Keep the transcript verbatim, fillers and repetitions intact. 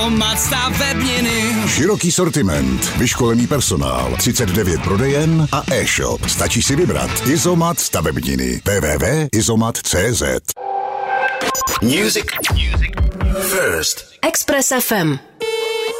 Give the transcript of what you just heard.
Izomat stavebniny. Široký sortiment, vyškolený personál, třicet devět prodejen a e-shop. Stačí si vybrat. Izomat stavebniny. w w w tečka izomat tečka c z. Music. Music. First. Express F M.